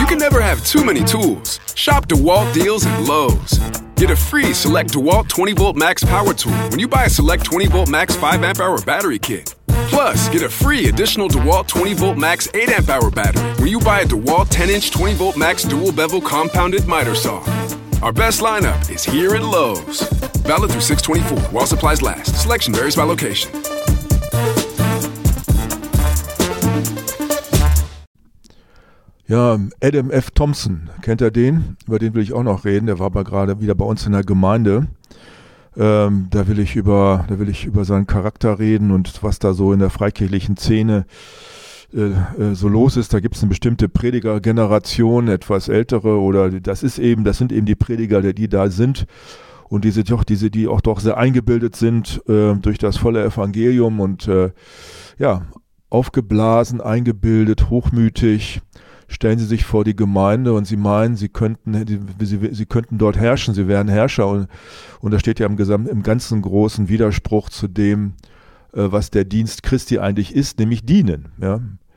can never have too many tools. Shop DeWalt deals at Lowe's. Get a free Select DeWalt 20-Volt Max Power Tool when you buy a Select 20-Volt Max 5-amp-hour battery kit. Plus, get a free additional DeWalt 20-Volt Max 8-amp-hour battery when you buy a DeWalt 10-inch 20-Volt Max dual-bevel compounded miter saw. Our best lineup is here at Lowe's. Valid through 6/24 while supplies last. Selection varies by location. Ja, Adam F. Thompson, kennt ihr den? Über den will ich auch noch reden. Der war aber gerade wieder bei uns in der Gemeinde. Da will ich über seinen Charakter reden und was da so in der freikirchlichen Szene so los ist. Da gibt es eine bestimmte Predigergeneration, etwas ältere, oder das sind eben die Prediger, die da sind und die auch doch sehr eingebildet sind durch das volle Evangelium und aufgeblasen, eingebildet, hochmütig. Stellen sie sich vor die Gemeinde und sie meinen, sie könnten dort herrschen, sie wären Herrscher und das steht ja im ganzen großen Widerspruch zu dem, was der Dienst Christi eigentlich ist, nämlich dienen. Ja.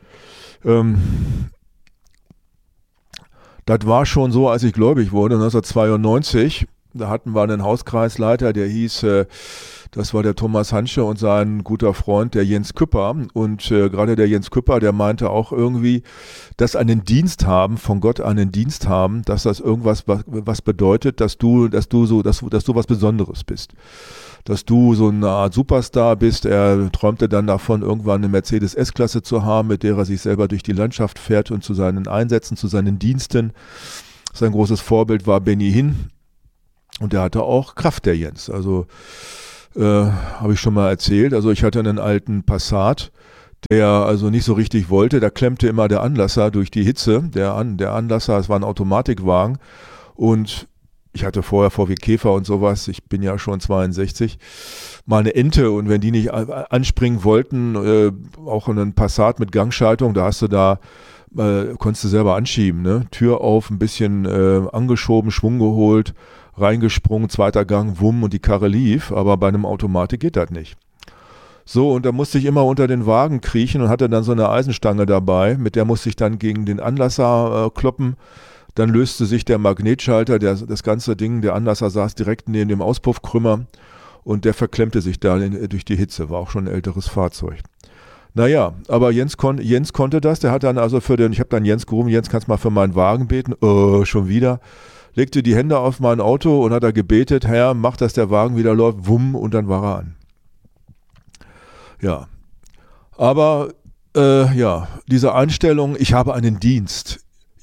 Das war schon so, als ich gläubig wurde, 1992, da hatten wir einen Hauskreisleiter, der hieß, das war der Thomas Hansche und sein guter Freund, der Jens Küpper. Und gerade der Jens Küpper, der meinte auch irgendwie, dass einen Dienst haben, von Gott einen Dienst haben, dass das irgendwas was bedeutet, dass du was Besonderes bist. Dass du so eine Art Superstar bist. Er träumte dann davon, irgendwann eine Mercedes S-Klasse zu haben, mit der er sich selber durch die Landschaft fährt und zu seinen Einsätzen, zu seinen Diensten. Sein großes Vorbild war Benny Hinn. Und der hatte auch Kraft, der Jens. Also habe ich schon mal erzählt. Also ich hatte einen alten Passat, der also nicht so richtig wollte. Da klemmte immer der Anlasser durch die Hitze. Der Anlasser, es war ein Automatikwagen. Und ich hatte vorher VW Käfer und sowas. Ich bin ja schon 62. Mal eine Ente. Und wenn die nicht anspringen wollten, auch einen Passat mit Gangschaltung, konntest du selber anschieben. Ne? Tür auf, ein bisschen angeschoben, Schwung geholt, reingesprungen, zweiter Gang, wumm und die Karre lief, aber bei einem Automatik geht das nicht. So, und da musste ich immer unter den Wagen kriechen und hatte dann so eine Eisenstange dabei, mit der musste ich dann gegen den Anlasser kloppen. Dann löste sich der Magnetschalter, das ganze Ding, der Anlasser saß direkt neben dem Auspuffkrümmer und der verklemmte sich da durch die Hitze, war auch schon ein älteres Fahrzeug. Naja, aber Jens konnte das, der hat dann also ich habe dann Jens gerufen, Jens, kannst mal für meinen Wagen beten? Schon wieder. Legte die Hände auf mein Auto und hat da gebetet, Herr, mach, dass der Wagen wieder läuft, wumm, und dann war er an. Ja, aber diese Einstellung, ich habe einen Dienst.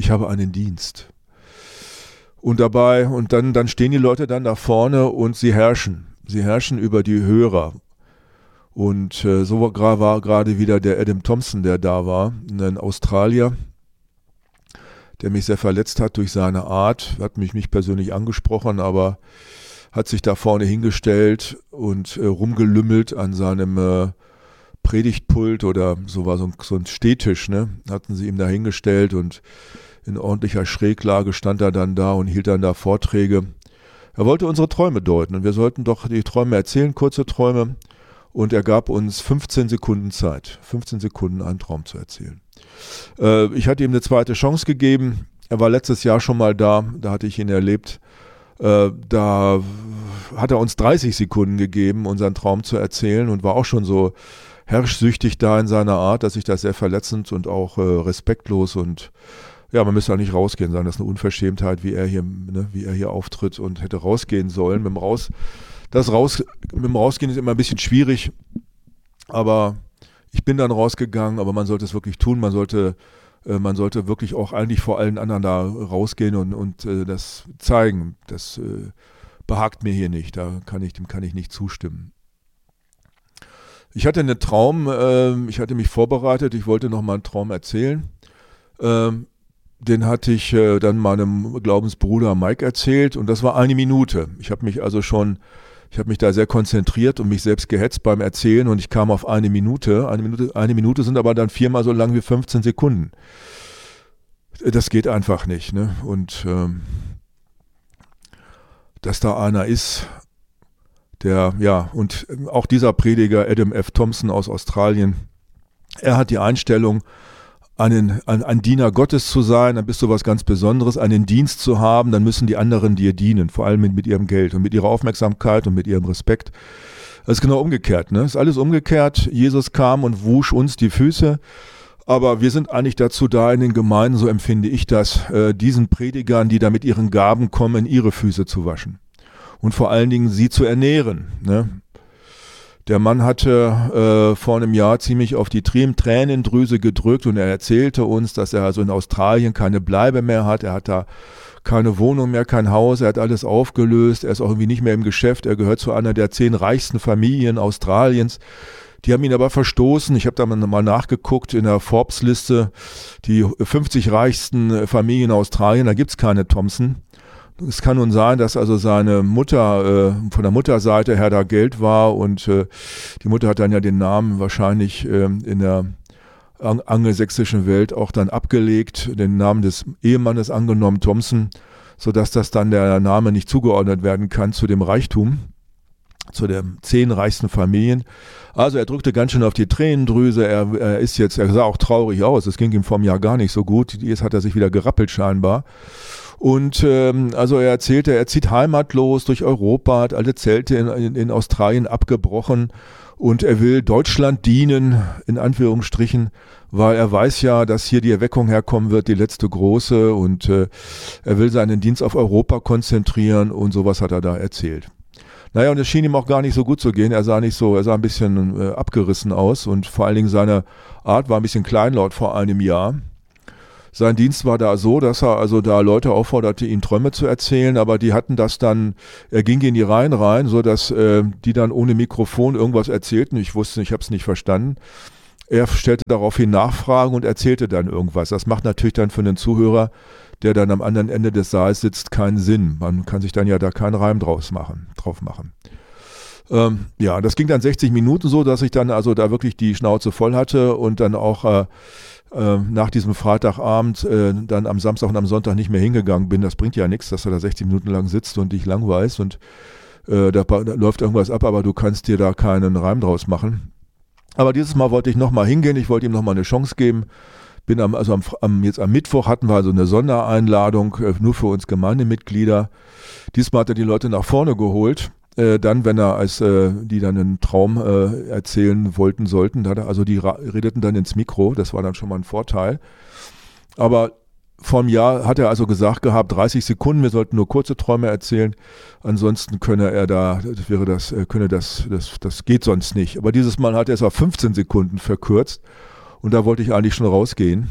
Und dann stehen die Leute dann da vorne und sie herrschen über die Hörer. Und so war gerade wieder der Adam Thompson, der da war, ein Australier, der mich sehr verletzt hat durch seine Art, hat mich nicht persönlich angesprochen, aber hat sich da vorne hingestellt und rumgelümmelt an seinem Predigtpult oder so war so ein Stehtisch, ne? Hatten sie ihm da hingestellt und in ordentlicher Schräglage stand er dann da und hielt dann da Vorträge. Er wollte unsere Träume deuten und wir sollten doch die Träume erzählen, kurze Träume, und er gab uns 15 Sekunden Zeit, 15 Sekunden einen Traum zu erzählen. Ich hatte ihm eine zweite Chance gegeben. Er war letztes Jahr schon mal da hatte ich ihn erlebt. Da hat er uns 30 Sekunden gegeben, unseren Traum zu erzählen und war auch schon so herrschsüchtig da in seiner Art, dass ich das sehr verletzend und auch respektlos und ja, man müsste auch nicht rausgehen, sagen, das ist eine Unverschämtheit, wie er hier auftritt und hätte rausgehen sollen. Mit dem Rausgehen ist immer ein bisschen schwierig, aber ich bin dann rausgegangen, aber man sollte es wirklich tun, man sollte wirklich auch eigentlich vor allen anderen da rausgehen und das zeigen. Das behagt mir hier nicht, dem kann ich nicht zustimmen. Ich hatte einen Traum, ich hatte mich vorbereitet, ich wollte noch mal einen Traum erzählen. Den hatte ich dann meinem Glaubensbruder Mike erzählt und das war 1 Minute. Ich habe mich da sehr konzentriert und mich selbst gehetzt beim Erzählen und ich kam auf 1 Minute. Eine Minute sind aber dann 4-mal so lang wie 15 Sekunden. Das geht einfach nicht, ne? Und dass da einer ist, und auch dieser Prediger Adam F. Thompson aus Australien, er hat die Einstellung, ein Diener Gottes zu sein, dann bist du was ganz Besonderes, einen Dienst zu haben, dann müssen die anderen dir dienen, vor allem mit ihrem Geld und mit ihrer Aufmerksamkeit und mit ihrem Respekt. Das ist genau umgekehrt, ne? Das ist alles umgekehrt. Jesus kam und wusch uns die Füße, aber wir sind eigentlich dazu da in den Gemeinden, so empfinde ich das, diesen Predigern, die da mit ihren Gaben kommen, ihre Füße zu waschen und vor allen Dingen sie zu ernähren, ne? Der Mann hatte vor einem Jahr ziemlich auf die Tränendrüse gedrückt und er erzählte uns, dass er also in Australien keine Bleibe mehr hat. Er hat da keine Wohnung mehr, kein Haus, er hat alles aufgelöst, er ist auch irgendwie nicht mehr im Geschäft. Er gehört zu einer der 10 reichsten Familien Australiens. Die haben ihn aber verstoßen. Ich habe da mal nachgeguckt in der Forbes-Liste, die 50 reichsten Familien Australien, da gibt's keine Thompson. Es kann nun sein, dass also seine Mutter von der Mutterseite her da Geld war und die Mutter hat dann ja den Namen wahrscheinlich in der angelsächsischen Welt auch dann abgelegt, den Namen des Ehemannes angenommen, Thompson, sodass das dann der Name nicht zugeordnet werden kann zu dem Reichtum, zu den 10 reichsten Familien. Also er drückte ganz schön auf die Tränendrüse, er sah auch traurig aus, es ging ihm vor einem Jahr gar nicht so gut, jetzt hat er sich wieder gerappelt scheinbar. Und also er erzählte, er zieht heimatlos durch Europa, hat alle Zelte in Australien abgebrochen und er will Deutschland dienen, in Anführungsstrichen, weil er weiß ja, dass hier die Erweckung herkommen wird, die letzte große, und er will seinen Dienst auf Europa konzentrieren und sowas hat er da erzählt. Naja, und es schien ihm auch gar nicht so gut zu gehen, er sah ein bisschen abgerissen aus und vor allen Dingen seine Art war ein bisschen kleinlaut vor einem Jahr. Sein Dienst war da so, dass er also da Leute aufforderte, ihm Träume zu erzählen, aber die hatten das dann, er ging in die Reihen rein, so dass die dann ohne Mikrofon irgendwas erzählten. Ich wusste, ich habe es nicht verstanden. Er stellte daraufhin Nachfragen und erzählte dann irgendwas. Das macht natürlich dann für einen Zuhörer, der dann am anderen Ende des Saals sitzt, keinen Sinn. Man kann sich dann ja da keinen Reim drauf machen. Ja, das ging dann 60 Minuten so, dass ich dann also da wirklich die Schnauze voll hatte und dann auch nach diesem Freitagabend dann am Samstag und am Sonntag nicht mehr hingegangen bin. Das bringt ja nichts, dass du da 60 Minuten lang sitzt und dich langweilst und da läuft irgendwas ab, aber du kannst dir da keinen Reim draus machen. Aber dieses Mal wollte ich nochmal hingehen, ich wollte ihm nochmal eine Chance geben. Jetzt am Mittwoch hatten wir also eine Sondereinladung nur für uns Gemeindemitglieder. Diesmal hat er die Leute nach vorne geholt. Dann, wenn er die dann einen Traum erzählen sollten, die redeten dann ins Mikro, das war dann schon mal ein Vorteil. Aber vor einem Jahr hat er also gesagt gehabt, 30 Sekunden, wir sollten nur kurze Träume erzählen, ansonsten das geht sonst nicht. Aber dieses Mal hat er es auf 15 Sekunden verkürzt und da wollte ich eigentlich schon rausgehen.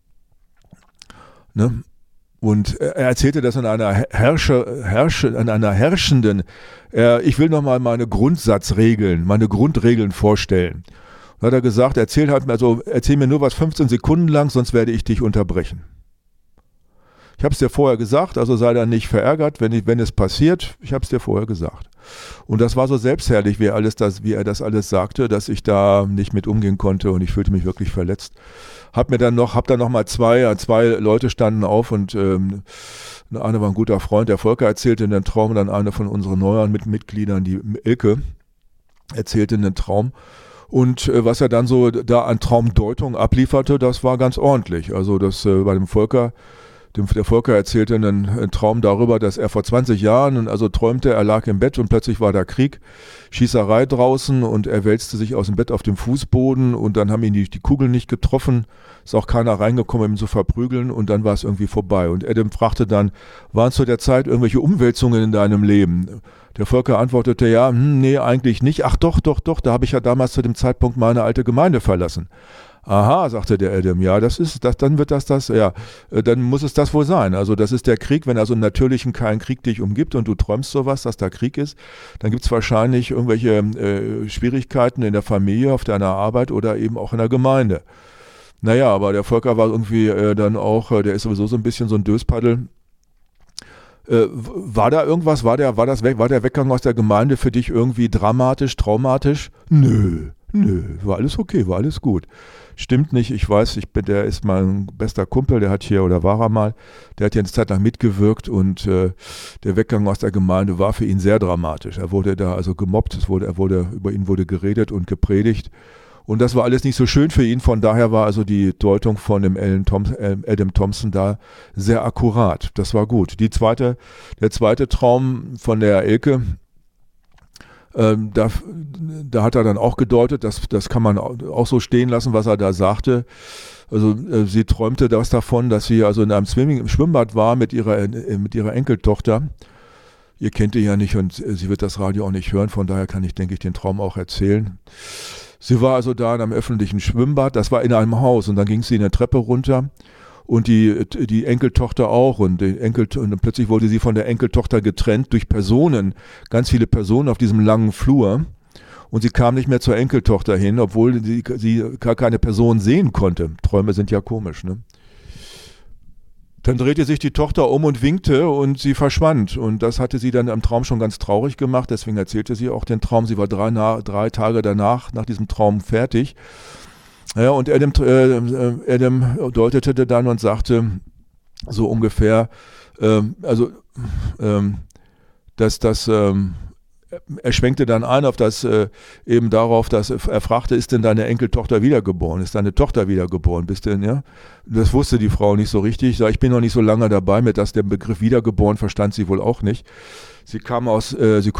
Ne? Und er erzählte das in einer herrschenden, ich will nochmal meine Grundregeln vorstellen. Da hat er gesagt, erzähl mir nur was 15 Sekunden lang, sonst werde ich dich unterbrechen. Ich habe es dir vorher gesagt, also sei dann nicht verärgert, wenn es passiert, ich habe es dir vorher gesagt. Und das war so selbstherrlich, wie er das alles sagte, dass ich da nicht mit umgehen konnte und ich fühlte mich wirklich verletzt. Hab dann noch mal zwei Leute standen auf und einer war ein guter Freund, der Volker erzählte einen Traum, und dann eine von unseren neuen Mitgliedern, die Ilke, erzählte einen Traum. Und was er dann so da an Traumdeutung ablieferte, das war ganz ordentlich. Also das bei dem Volker, der Volker erzählte einen Traum darüber, dass er vor 20 Jahren träumte, er lag im Bett und plötzlich war da Krieg, Schießerei draußen und er wälzte sich aus dem Bett auf dem Fußboden und dann haben ihn die Kugeln nicht getroffen, ist auch keiner reingekommen, um ihn zu verprügeln und dann war es irgendwie vorbei. Und Adam fragte dann, waren zu der Zeit irgendwelche Umwälzungen in deinem Leben? Der Volker antwortete, ja, nee, eigentlich nicht. Ach doch, da habe ich ja damals zu dem Zeitpunkt meine alte Gemeinde verlassen. Aha, sagte der Adam, ja, dann wird das, ja, dann muss es das wohl sein. Also das ist der Krieg, wenn also natürlich kein Krieg dich umgibt und du träumst sowas, dass da Krieg ist, dann gibt es wahrscheinlich irgendwelche Schwierigkeiten in der Familie, auf deiner Arbeit oder eben auch in der Gemeinde. Naja, aber der Volker war irgendwie dann auch, der ist sowieso so ein bisschen so ein Döspaddel. War da irgendwas, war der Weggang aus der Gemeinde für dich irgendwie dramatisch, traumatisch? Nö, war alles okay, war alles gut. Stimmt nicht, ich weiß, der ist mein bester Kumpel, der hat hier eine Zeit lang mitgewirkt und der Weggang aus der Gemeinde war für ihn sehr dramatisch. Er wurde da also gemobbt, über ihn wurde geredet und gepredigt Und das war alles nicht so schön für ihn, von daher war also die Deutung von dem Adam Thompson da sehr akkurat. Das war gut. Der zweite Traum von der Elke, da hat er dann auch gedeutet, das kann man auch so stehen lassen, was er da sagte. Also sie träumte davon, dass sie also in einem Schwimmbad war mit ihrer Enkeltochter. Ihr kennt ihr ja nicht und sie wird das Radio auch nicht hören, von daher kann ich, denke ich, den Traum auch erzählen. Sie war also da in einem öffentlichen Schwimmbad, das war in einem Haus und dann ging sie eine Treppe runter und die Enkeltochter auch und plötzlich wurde sie von der Enkeltochter getrennt durch Personen, ganz viele Personen auf diesem langen Flur und sie kam nicht mehr zur Enkeltochter hin, obwohl sie gar keine Person sehen konnte. Träume sind ja komisch, ne? Dann drehte sich die Tochter um und winkte und sie verschwand. Und das hatte sie dann im Traum schon ganz traurig gemacht. Deswegen erzählte sie auch den Traum. Sie war 3 Tage danach, nach diesem Traum, fertig. Ja, und Adam deutete dann und sagte so ungefähr, er schwenkte dann ein auf das, eben darauf, dass er fragte, ist denn deine Enkeltochter wiedergeboren? Ist deine Tochter wiedergeboren? Bist denn, ja? Das wusste die Frau nicht so richtig. Ich bin noch nicht so lange dabei, mit das der Begriff wiedergeboren verstand sie wohl auch nicht. Sie kommt aus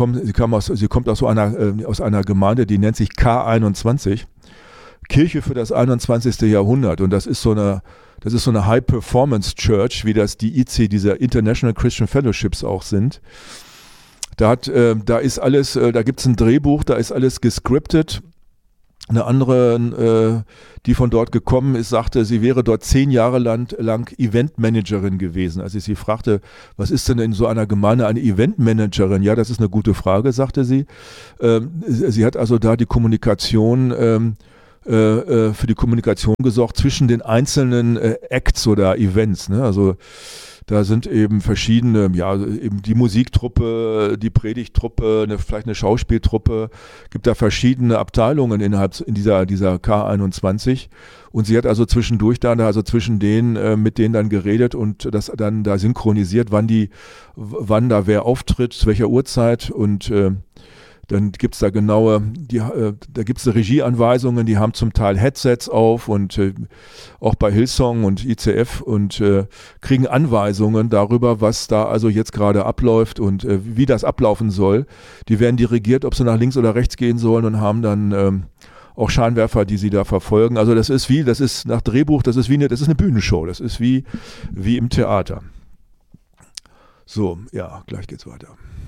einer Gemeinde, die nennt sich K21, Kirche für das 21. Jahrhundert. Und das ist so eine High-Performance-Church, wie das die IC, dieser International Christian Fellowships auch sind. Da ist alles, da gibt es ein Drehbuch, da ist alles gescriptet. Eine andere, die von dort gekommen ist, sagte, sie wäre dort 10 Jahre lang Eventmanagerin gewesen. Als ich sie fragte, was ist denn in so einer Gemeinde eine Eventmanagerin? Ja, das ist eine gute Frage, sagte sie. Sie hat also da die Kommunikation, für die Kommunikation gesorgt zwischen den einzelnen Acts oder Events, ne? Also da sind eben verschiedene, ja, eben die Musiktruppe, die Predigttruppe, vielleicht eine Schauspieltruppe, gibt da verschiedene Abteilungen in dieser K21 und sie hat also zwischendurch zwischen denen, mit denen dann geredet und das dann da synchronisiert, wann da wer auftritt, zu welcher Uhrzeit und dann gibt es da da gibt es Regieanweisungen, die haben zum Teil Headsets auf und auch bei Hillsong und ICF und kriegen Anweisungen darüber, was da also jetzt gerade abläuft und wie das ablaufen soll. Die werden dirigiert, ob sie nach links oder rechts gehen sollen und haben dann auch Scheinwerfer, die sie da verfolgen. Also das ist nach Drehbuch, das ist eine Bühnenshow, das ist wie im Theater. So, ja, gleich geht's weiter.